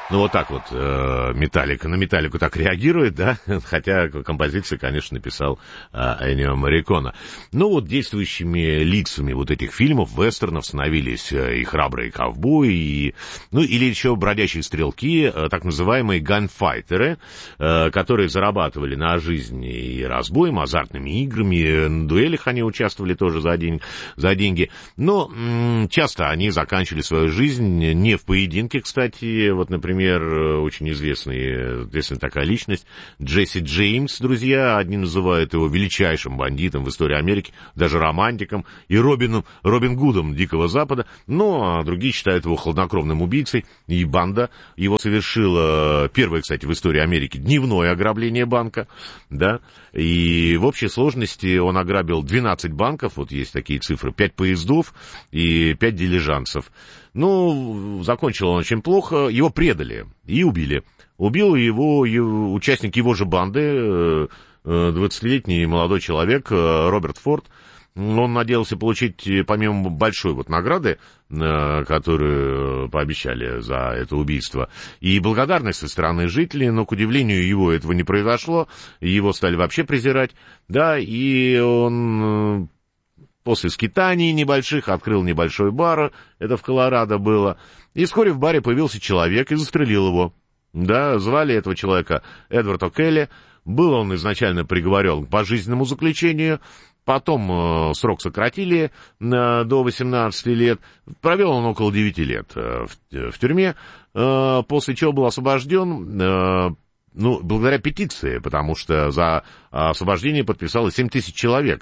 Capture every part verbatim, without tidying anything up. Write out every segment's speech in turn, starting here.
Ну, вот так вот э, Металлика на Металлику так реагирует, да, хотя композицию, конечно, написал э, Эннио Морриконе. Ну, вот действующими лицами вот этих фильмов, вестернов, становились э, и храбрые ковбои, и, ну, или еще бродячие стрелки, э, так называемые ганфайтеры, э, которые зарабатывали на жизнь и разбоем, азартными играми, на дуэлях они участвовали тоже за, день, за деньги, но м- часто они заканчивали свою жизнь не в поединке, кстати, вот, например, Например, очень известный, известная такая личность, Джесси Джеймс, друзья, одни называют его величайшим бандитом в истории Америки, даже романтиком, и Робином, Робин Гудом Дикого Запада, но другие считают его хладнокровным убийцей, и банда его совершила первое, кстати, в истории Америки дневное ограбление банка, да, и в общей сложности он ограбил двенадцать банков, вот есть такие цифры, пять поездов и пять дилижансов. Ну, закончил он очень плохо, его предали и убили. Убил его, его участник его же банды, двадцатилетний молодой человек Роберт Форд. Он надеялся получить, помимо большой вот награды, которую пообещали за это убийство, и благодарность со стороны жителей, но, к удивлению его, этого не произошло, его стали вообще презирать, да, и он... После скитаний небольших открыл небольшой бар, это в Колорадо было, и вскоре в баре появился человек и застрелил его. Да, звали этого человека Эдвард О'Келли, был он изначально приговорен к пожизненному заключению, потом э, срок сократили э, до восемнадцати лет, провел он около девяти лет э, в, в тюрьме, э, после чего был освобожден, э, ну, благодаря петиции, потому что за освобождение подписало семь тысяч человек.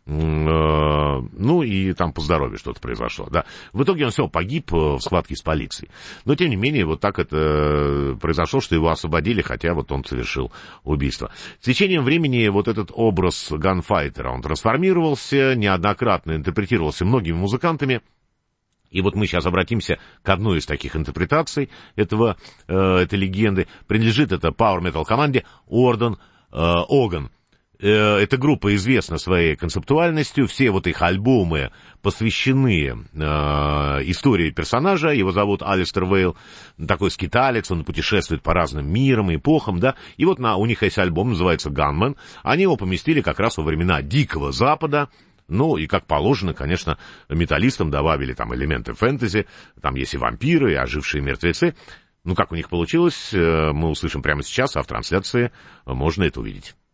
Ну, и там по здоровью что-то произошло, да. В итоге он все, погиб в схватке с полицией. Но, тем не менее, вот так это произошло, что его освободили, хотя вот он совершил убийство. С течением времени вот этот образ ганфайтера, он трансформировался, неоднократно интерпретировался многими музыкантами. И вот мы сейчас обратимся к одной из таких интерпретаций этого, э, этой легенды. Принадлежит это Power Metal команде Орден э, Оган. Эта группа известна своей концептуальностью, все вот их альбомы посвящены э, истории персонажа, его зовут Алистер Вейл, такой скиталец, он путешествует по разным мирам и эпохам, да, и вот на, у них есть альбом, называется «Gunman», они его поместили как раз во времена Дикого Запада. Ну, и как положено, конечно, металлистам добавили там элементы фэнтези, там есть и вампиры, и ожившие мертвецы. Ну, как у них получилось, мы услышим прямо сейчас, а в трансляции можно это увидеть.